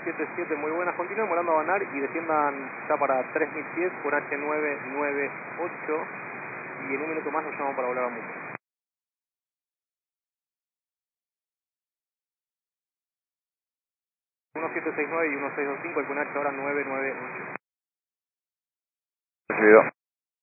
177, muy buenas. Continúen volando a Banar y desciendan ya para 3000 pies por H998 y en un minuto más nos llaman para volar a Mundo. 1769 y 1625, el PNH ahora 998. Recibido.